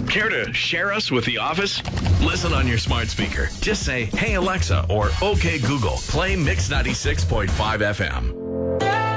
Care to share us with the office? Listen on your smart speaker. Just say, "Hey Alexa," or "Okay Google, play Mix 96.5 FM."